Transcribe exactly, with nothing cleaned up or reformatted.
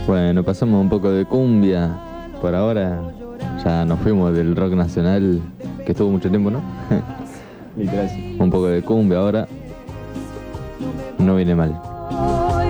Bueno, pasamos un poco de cumbia. Por ahora ya nos fuimos del rock nacional, que estuvo mucho tiempo, ¿no? Literal, sí. Un poco de cumbia ahora. No viene mal.